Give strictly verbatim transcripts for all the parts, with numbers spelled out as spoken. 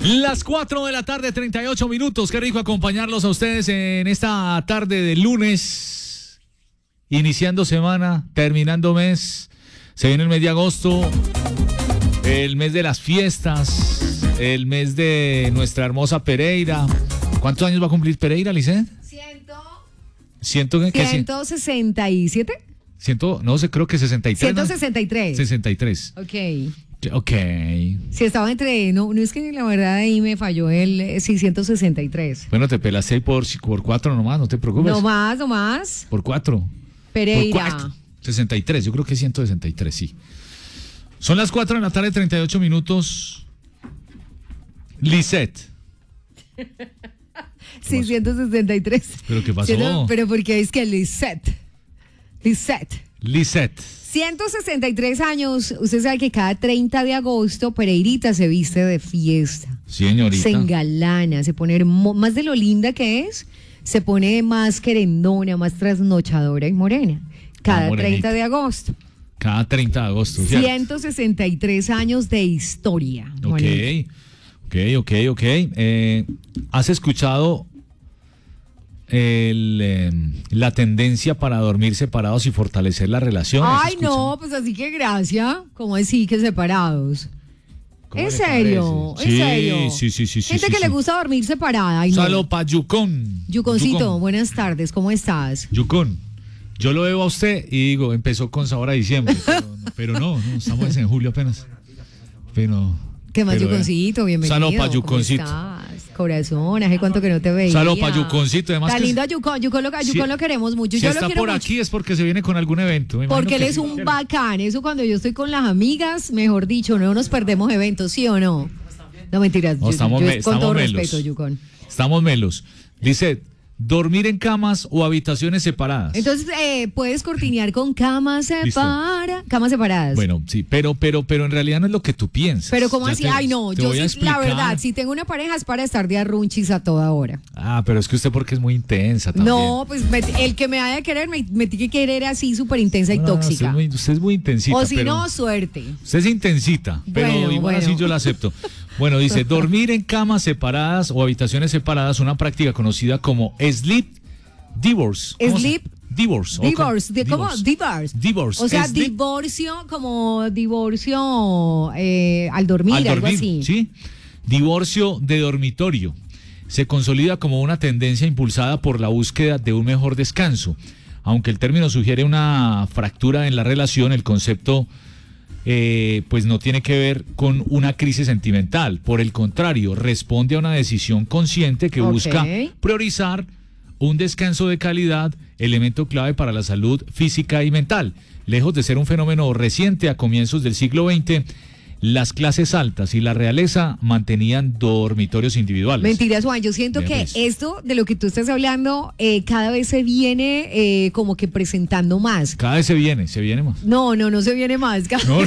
Las cuatro de la tarde, treinta y ocho minutos. Qué rico acompañarlos a ustedes en esta tarde de lunes. Iniciando semana, terminando mes. Se viene el mes de agosto, el mes de las fiestas, el mes de nuestra hermosa Pereira. ¿Cuántos años va a cumplir Pereira, Licen? Ciento... ¿Ciento qué? ¿ciento sesenta y siete? Ciento, no sé, creo que sesenta y tres. ciento sesenta y tres. sesenta y tres. Ok. Ok. Si estaba entre, no, no es que la verdad ahí me falló el eh, sí, ciento sesenta y tres. Bueno, te pelaste por, por cuatro nomás, no te preocupes. No más, no más. Por cuatro. Pereira. Por cuatro. sesenta y tres, yo creo que es ciento sesenta y tres, sí. Son las cuatro de la tarde, treinta y ocho minutos. Lisette. Sí, ciento sesenta y tres. ¿Pero qué pasó? Sí, no, pero porque es que Lisette. Lisette. Lisette. ciento sesenta y tres años. Usted sabe que cada treinta de agosto Pereirita se viste de fiesta. Sí, señorita. Se engalana, se pone hermo- más de lo linda que es, se pone más querendona, más trasnochadora y morena. Cada Ah, morenita. treinta de agosto. Cada treinta de agosto, ¿cierto? ciento sesenta y tres años de historia. Ok, Juanita. ok, ok, ok. Eh, ¿Has escuchado el, eh, la tendencia para dormir separados y fortalecer la relación? Ay, no, pues así que gracia. ¿Cómo así que separados? ¿En serio? parece? ¿En Sí, serio? sí, sí, sí, sí, Gente sí, que sí. le gusta dormir separada. Ay, no. Salo pa' Yucón. Yuconcito, Yucón. buenas tardes, ¿cómo estás? Yucón. Yo lo veo a usted y digo, empezó con sabor a diciembre. Pero no, pero no, no, estamos en julio apenas. Pero. ¿Qué más, pero, Yuconcito? eh, Bienvenido. Salo pa' ¿Cómo Yuconcito. estás? Corazón, hace cuánto que no te veía. Salo pa' Yuconcito, además Está que- lindo a Yucón, Yucón lo, a Si- Yucón lo queremos mucho. Si Yo está lo quiero por mucho. aquí es porque se viene con algún evento. me imagino Porque él que es sí. un bacán. Eso cuando yo estoy con las amigas, mejor dicho, no nos perdemos eventos, ¿sí o no? No, mentiras. No, yo- estamos yo me- con estamos todo melos. respeto, Yucón. Estamos melos. Dice, dormir en camas o habitaciones separadas. Entonces, eh, puedes cortinear con camas separadas. Camas separadas. Bueno, sí, pero, pero, pero en realidad no es lo que tú piensas. Pero ¿cómo Ya así? te- Ay, no, te yo voy a sí, la explicar. verdad, si tengo una pareja es para estar de arrunchis a toda hora. Ah, pero es que usted porque es muy intensa también. No, pues me- el que me haya de querer me, me tiene que querer así súper intensa y No, no, no, tóxica. Usted es muy, usted es muy intensita. O si pero- no, suerte. Usted es intensita, pero Bueno, igual bueno. así yo la acepto. Bueno, dice, dormir en camas separadas o habitaciones separadas, una práctica conocida como sleep divorce. ¿Cómo se- Sleep Divorce. ok. Divorce, de, ¿cómo? Divorce. Divorce. Divorce. O sea, Sleep- divorcio como divorcio eh, al dormir, al algo dormir, así. ¿sí? Divorcio de dormitorio. Se consolida como una tendencia impulsada por la búsqueda de un mejor descanso. Aunque el término sugiere una fractura en la relación, el concepto eh, pues no tiene que ver con una crisis sentimental. Por el contrario, responde a una decisión consciente que Ok. busca priorizar un descanso de calidad, elemento clave para la salud física y mental. Lejos de ser un fenómeno reciente, a comienzos del siglo veinte, las clases altas y la realeza mantenían dormitorios individuales. Mentiras, Juan, yo siento Vea, que pues. esto de lo que tú estás hablando eh, cada vez se viene eh, como que presentando más. Cada vez se viene, se viene más. No, no, no se viene más. cada No, vez-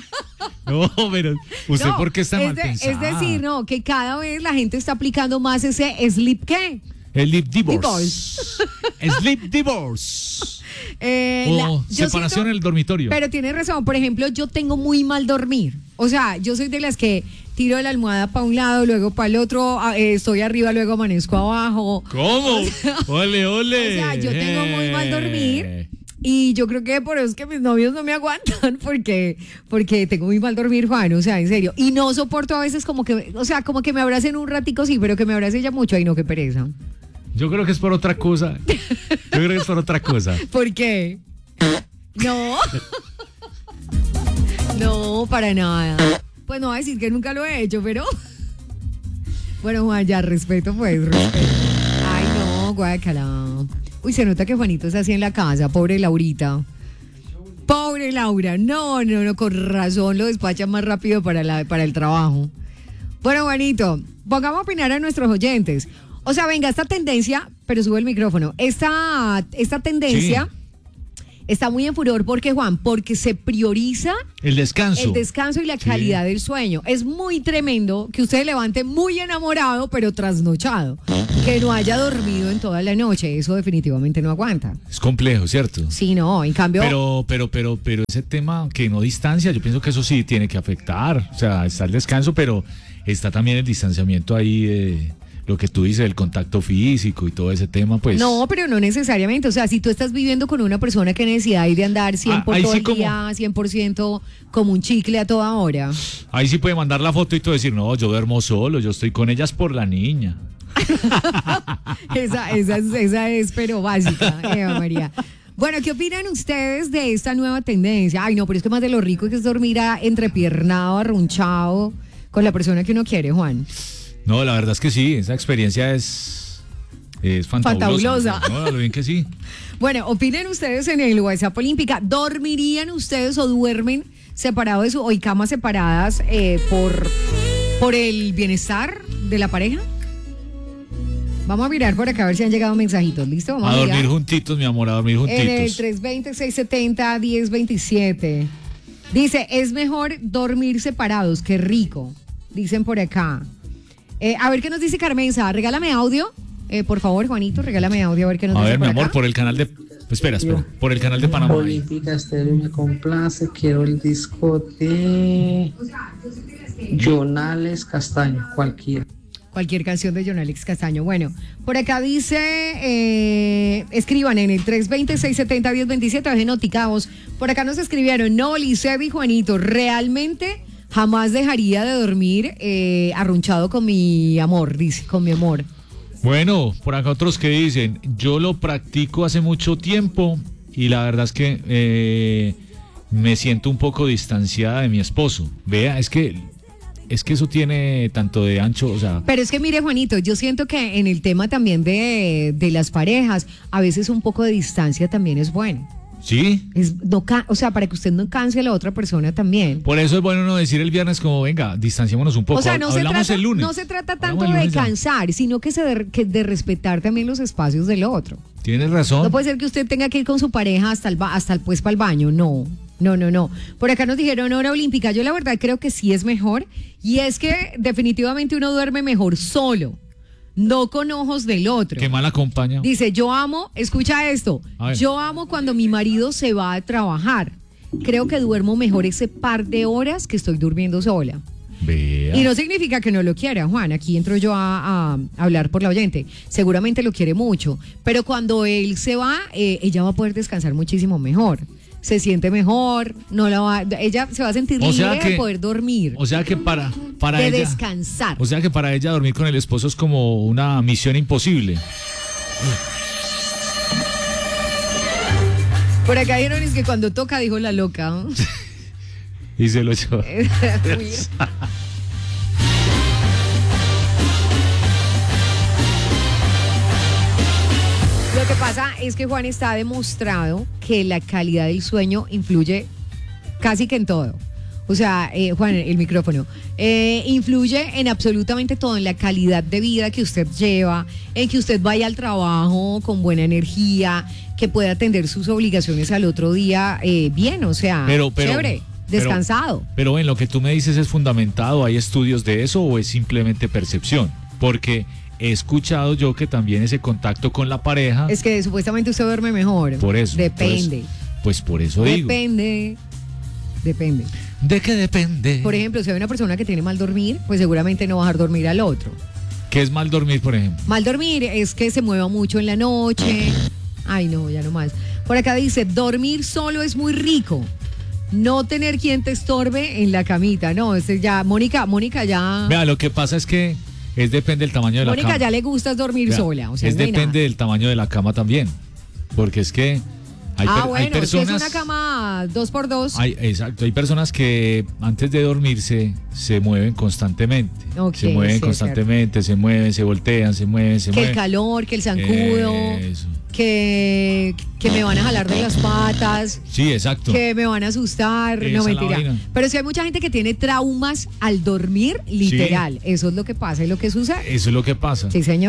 no. No, pero ¿usted No, por qué está es mal de- pensada? Es decir, no, que cada vez la gente está aplicando más ese sleep ¿qué? Sleep divorce. Sleep divorce. Eh, O la- yo separación siento- en el dormitorio. Pero tienes razón, por ejemplo, yo tengo muy mal dormir. O sea, yo soy de las que tiro la almohada para un lado, luego para el otro, ah, eh, estoy arriba, luego amanezco abajo. ¿Cómo? Ole, ole. O sea, yo tengo muy mal dormir. Eh. Y yo creo que por eso es que mis novios no me aguantan, porque, porque tengo muy mal dormir, Juan, o sea, en serio. Y no soporto a veces como que, o sea, como que me abracen un ratico, sí, pero que me abrace ya mucho, ay no, qué pereza. Yo creo que es por otra cosa. Yo creo que es por otra cosa. ¿Por qué? No. No, para nada. Pues no voy a decir que nunca lo he hecho, pero... Bueno, Juan, ya, respeto, pues, respeto. Ay, no, guácala. Uy, se nota que Juanito está así en la casa, pobre Laurita. Pobre Laura, no, no, no, con razón lo despacha más rápido para, la, para el trabajo. Bueno, Juanito, pongamos a opinar a nuestros oyentes. O sea, venga, esta tendencia, pero sube el micrófono, esta, esta tendencia está muy en furor porque, Juan, porque se prioriza El descanso. el descanso y la Sí. calidad del sueño. Es muy tremendo que usted se levante muy enamorado, pero trasnochado. Que no haya dormido en toda la noche. Eso definitivamente no aguanta. Es complejo, ¿cierto? Sí, no, en cambio... Pero, pero, pero, pero ese tema que no distancia, yo pienso que eso sí tiene que afectar. O sea, está el descanso, pero está también el distanciamiento ahí de lo que tú dices, el contacto físico y todo ese tema, pues. No, pero no necesariamente. O sea, si tú estás viviendo con una persona que necesidad hay de andar cien Ah, por ahí todo sí el como- día, cien por ciento como un chicle a toda hora. Ahí sí puede mandar la foto y tú decir, no, yo duermo solo, yo estoy con ellas por la niña. Esa, esa, es- esa es, pero básica, Eva María. Bueno, ¿qué opinan ustedes de esta nueva tendencia? Ay, no, pero es que más de lo rico que es dormir a- entrepiernado, arrunchado, con la persona que uno quiere, Juan. No, la verdad es que sí, esa experiencia es, es fantabulosa. Fantabulosa. No, lo bien que sí. Bueno, opinen ustedes en el WhatsApp Olímpica. ¿Dormirían ustedes o duermen separados de su, o en camas separadas eh, por, por el bienestar de la pareja? Vamos a mirar por acá a ver si han llegado mensajitos. ¿Listo? Vamos A a, dormir mirar. juntitos, mi amor, a dormir juntitos. En el tres veinte, seiscientos setenta, diez veintisiete. Dice, es mejor dormir separados, qué rico. Dicen por acá. Eh, a ver qué nos dice Carmenza. Regálame audio. Eh, por favor, Juanito, regálame audio a ver qué nos A dice ver, mi por amor, acá. por el canal de... Espera, espera. Por el canal de Panamá. Olímpica Estéreo me complace, quiero el disco de Jonales Castaño, cualquiera. Cualquier canción de John Alex Castaño. Bueno, por acá dice, eh, escriban en el tres veinte, seiscientos setenta, diez veintisiete, dejen noticados. Por acá nos escribieron, no, Liceb y Juanito, realmente jamás dejaría de dormir eh, arrunchado con mi amor, dice, con mi amor. Bueno, por acá otros que dicen, yo lo practico hace mucho tiempo y la verdad es que eh, me siento un poco distanciada de mi esposo. Vea, es que es que eso tiene tanto de ancho, o sea, Pero es que mire, Juanito, yo siento que en el tema también de, de las parejas, a veces un poco de distancia también es bueno. ¿sí? Es, no, ca- o sea, para que usted no canse a la otra persona también. Por eso es bueno no decir el viernes como, venga, distanciémonos un poco. O sea, no se, Hablamos trata, el lunes. no se trata Hablamos tanto el de lunes ya. cansar, sino que, se de, que de respetar también los espacios del otro. Tienes razón. No puede ser que usted tenga que ir con su pareja hasta el, ba- hasta el pues para el baño, no. No, no, no. Por acá nos dijeron hora olímpica. Yo la verdad creo que sí es mejor. Y es que definitivamente uno duerme mejor solo, no con ojos del otro. Qué mal acompaña. Dice, yo amo, escucha esto, A ver. yo amo cuando mi marido se va a trabajar. Creo que duermo mejor ese par de horas que estoy durmiendo sola. Vea. Y no significa que no lo quiera, Juan. Aquí entro yo a, a hablar por la oyente. Seguramente lo quiere mucho. Pero cuando él se va, eh, ella va a poder descansar muchísimo mejor. Se siente mejor, no la va, ella se va a sentir O libre sea de que- poder dormir, O sea que para, para de ella. descansar. O sea que para ella dormir con el esposo es como una misión imposible. Por acá dijeron es que cuando toca, dijo la loca. Y se lo echó. Uy. Lo que pasa es que, Juan, está demostrado que la calidad del sueño influye casi que en todo. O sea, eh, Juan, el micrófono, eh, influye en absolutamente todo, en la calidad de vida que usted lleva, en que usted vaya al trabajo con buena energía, que pueda atender sus obligaciones al otro día eh, bien, o sea, Pero, pero, chévere, pero- descansado. Pero bueno, lo que tú me dices es fundamentado. ¿Hay estudios de eso o es simplemente percepción? Porque he escuchado yo que también ese contacto con la pareja. Es que supuestamente usted duerme mejor. Por eso. Depende. entonces, pues por eso digo. Depende. Depende. ¿De qué depende? Por ejemplo, si hay una persona que tiene mal dormir, pues seguramente no va a dejar dormir al otro. ¿Qué es mal dormir, por ejemplo? Mal dormir es que se mueva mucho en la noche. Ay, no, ya no más. Por acá dice, dormir solo es muy rico. No tener quien te estorbe en la camita. No, este ya, Mónica, Mónica ya. Vea, lo que pasa es que es depende del tamaño de la Mónica cama. ya le gusta dormir Vea, sola. O sea, es no hay depende nada. del tamaño de la cama también. Porque es que hay, Ah, per- bueno, hay personas. es que es una cama dos por dos. Hay, exacto, hay personas que antes de dormirse se mueven constantemente. Ok, se mueven sí, es constantemente, se mueven, se voltean, se mueven, se que mueven. el calor, que el zancudo, Eso. que, que me van a jalar de las patas, Sí, exacto. que me van a asustar, Esa no es la mentira. vaina. Pero sí hay mucha gente que tiene traumas al dormir, literal. Eso es lo que pasa y lo que sucede. Eso es lo que pasa. Sí, señor.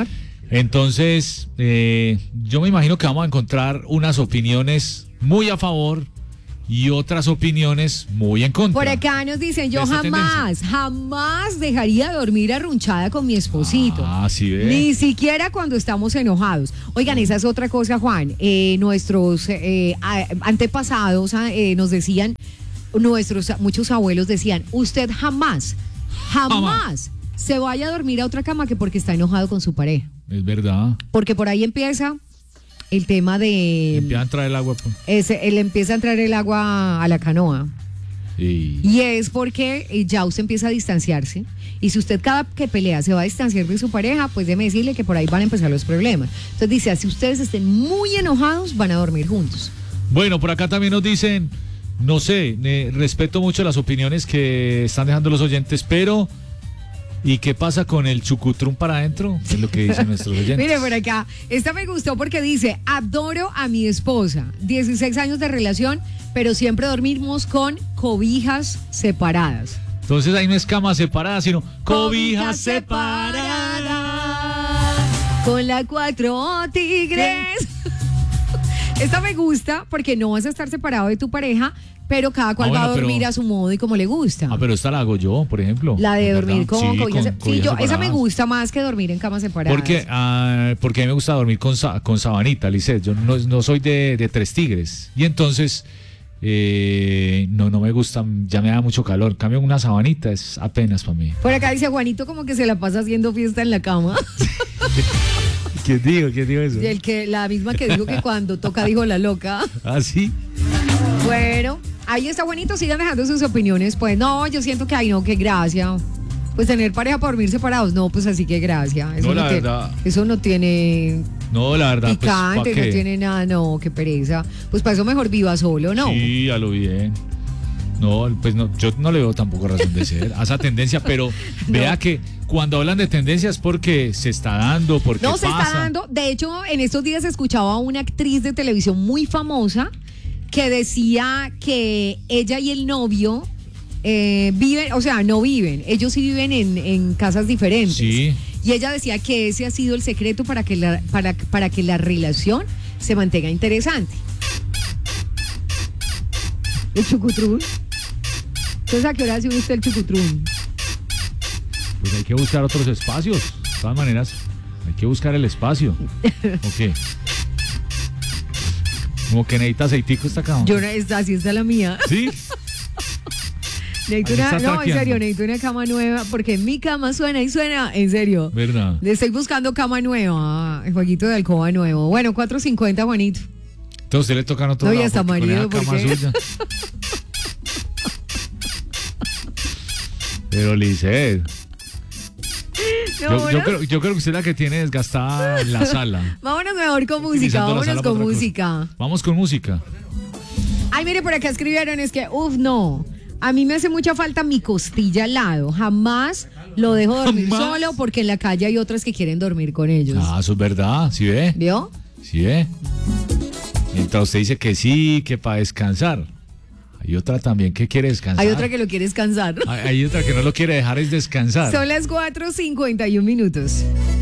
Entonces, eh, yo me imagino que vamos a encontrar unas opiniones muy a favor y otras opiniones muy en contra. Por acá nos dicen, yo Esa jamás, jamás dejaría dormir arrunchada con mi esposito. Ah, sí ve. Ni siquiera cuando estamos enojados. Oigan, esa es otra cosa, Juan. Eh, nuestros eh, a- antepasados ah, eh, nos decían, nuestros muchos abuelos decían, usted jamás, jamás, Jamás. se vaya a dormir a otra cama que porque está enojado con su pareja. Es verdad. Porque por ahí empieza el tema de... Empieza a entrar el agua. pues. Ese, él empieza a entrar el agua a la canoa. Y... Y es porque eh, ya usted empieza a distanciarse. Y si usted cada que pelea se va a distanciar de su pareja, pues déjeme decirle que por ahí van a empezar los problemas. Entonces dice, si ustedes estén muy enojados, van a dormir juntos. Bueno, por acá también nos dicen, no sé, eh, respeto mucho las opiniones que están dejando los oyentes, pero ¿y qué pasa con el chucutrún para adentro? Es lo que dicen nuestros oyentes. Mire por acá, esta me gustó porque dice, adoro a mi esposa, dieciséis años de relación, pero siempre dormimos con cobijas separadas. Entonces ahí no es cama separada, sino cobijas separada, separadas. con la cuatro tigres. Esta me gusta porque no vas a estar separado de tu pareja, pero cada cual Ah, bueno, va a dormir pero- a su modo y como le gusta. Ah, pero esta la hago yo, por ejemplo. La de ¿Es dormir verdad? con Sí, cobijas. se- Sí, cobijas yo, esa me separadas. gusta más que dormir en camas separadas. Porque, ah, porque a mí me gusta dormir con, sa- con sabanita, Lisset. Yo no, no soy de, de tres tigres. Y entonces, eh, no, no me gusta, ya me da mucho calor. En cambio, una sabanita es apenas para mí. Por acá dice Juanito como que se la pasa haciendo fiesta en la cama. ¿Quién digo? ¿Quién digo eso? Y el que, la misma que dijo que cuando toca dijo la loca. Ah, sí. Bueno, ahí está Juanito, sigan dejando sus opiniones. Pues no, yo siento que ay no, qué gracia. Pues tener pareja para dormir separados, no, pues así que gracia. Eso No, no, la tiene, verdad. eso no tiene No, la verdad, pues, ¿pa' picante, qué? no tiene nada, no, qué pereza. Pues para eso mejor viva solo, ¿no? Sí, a lo bien. No, pues no, yo no le veo tampoco razón de ser a esa tendencia, pero vea que cuando hablan de tendencias porque se está dando, porque No se pasa. está dando. De hecho, en estos días escuchaba a una actriz de televisión muy famosa que decía que ella y el novio eh, viven, o sea, no viven, ellos sí viven en, en casas diferentes. Sí. Y ella decía que ese ha sido el secreto para que la, para, para que la relación se mantenga interesante. El chucutrún. Entonces, ¿a qué hora hace usted el chucutrún? Pues hay que buscar otros espacios. De todas maneras, hay que buscar el espacio. Ok. Como que necesita aceitico esta cama. Yo no, es- así está la mía. ¿Sí? Necesito Ahí una, está no, en traqueando. serio, necesito una cama nueva porque mi cama suena y suena, en serio. ¿Verdad? Le estoy buscando cama nueva, el jueguito de alcoba nuevo. Bueno, cuatro cincuenta, Juanito. Entonces a usted le tocan otro No, y lado, hasta porque con marido, esa cama ¿por qué? suya. Pero Lisset, No, yo, yo bueno, creo, yo creo que usted es la que tiene desgastada la sala. vámonos mejor con música, Utilizando la vámonos sala para con otra cosa. música. Vamos con música. Ay, mire, por acá escribieron, es que, uff, no. A mí me hace mucha falta mi costilla al lado. Jamás lo dejo dormir Jamás. solo porque en la calle hay otras que quieren dormir con ellos. Ah, eso es verdad, ¿sí ve? ¿Vio? ¿Sí ve? Mientras usted dice que sí, que para descansar. Hay otra también que quiere descansar. Hay otra que lo quiere descansar. Hay, hay otra que no lo quiere dejar es descansar. Son las cuatro cincuenta y un minutos.